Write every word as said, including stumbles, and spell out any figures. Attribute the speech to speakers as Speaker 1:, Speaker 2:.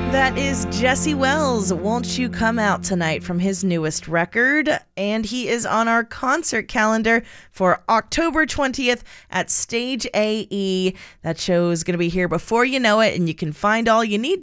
Speaker 1: That is Jesse Wells, Won't You Come Out Tonight, from his newest record. And he is on our concert calendar for October twentieth at Stage A E. That show is going to be here before you know it, and you can find all you need